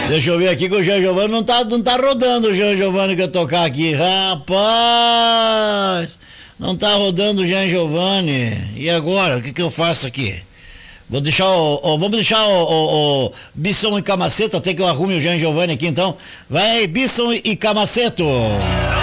Deixa eu ver aqui que o Jean Giovanni não tá rodando o Jean Giovanni que eu tocar aqui. Rapaz, não tá rodando o Jean Giovanni. E agora, o que eu faço aqui? Vamos deixar o Bisson e Camaceto até que eu arrume o Jean Giovanni aqui então. Vai aí, Bisson e Camaceto.